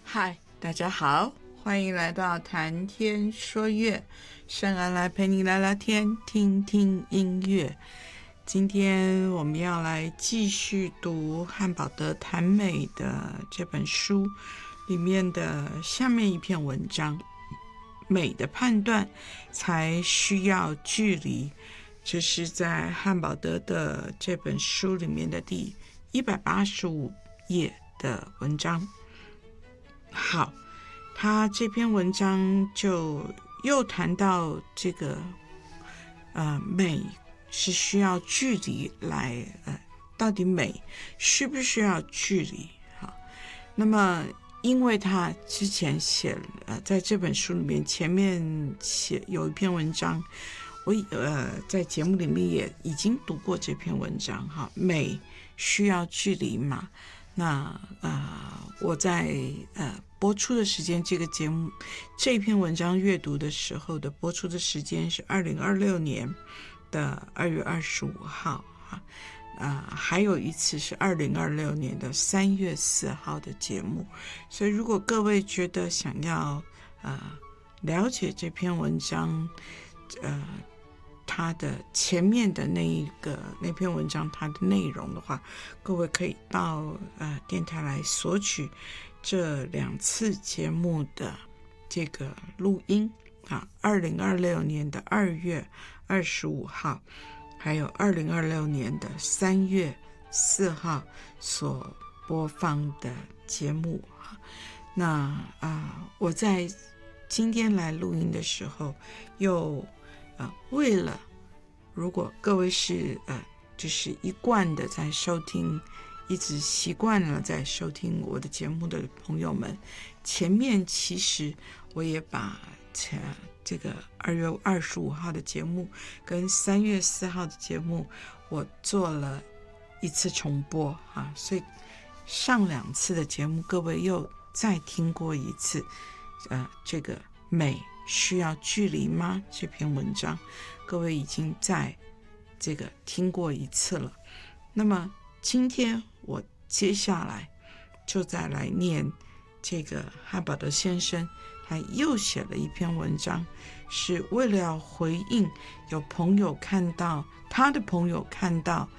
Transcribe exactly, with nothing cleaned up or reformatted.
嗨，大家好，欢迎来到谈天说乐，圣安来陪你聊聊天，听听音乐。今天我们要来继续读汉堡德谈美的这本书里面的下面一篇文章，美的判断才需要距离。这是在汉堡德的这本书里面的第一百八十五页的文章。好，他这篇文章就又谈到这个呃美是需要距离来呃，到底美需不需要距离？好，那么因为他之前写呃在这本书里面前面写有一篇文章，我呃在节目里面也已经读过这篇文章哈，美需要距离嘛？那呃我在呃播出的时间，这个节目这篇文章阅读的时候的播出的时间是二零二六年的二月二十五号啊，呃还有一次是二零二六年的三月四号的节目。所以如果各位觉得想要呃了解这篇文章呃它的前面的那一个那篇文章它的内容的话，各位可以到呃电台来索取这两次节目的这个录音啊，二零二六年的二月二十五号，还有二零二六年的三月四号所播放的节目哈。那啊、呃，我在今天来录音的时候，又呃为了如果各位是呃就是一贯的在收听，一直习惯了在收听我的节目的朋友们，前面其实我也把这个二月二十五号的节目跟三月四号的节目我做了一次重播啊，所以上两次的节目各位又再听过一次呃这个美需要距离吗这篇文章，各位已经在这个听过一次了。那么今天我接下来就再来念这个汉堡德先生他又写了一篇文章，是为了要回应有朋友看到他的朋友看到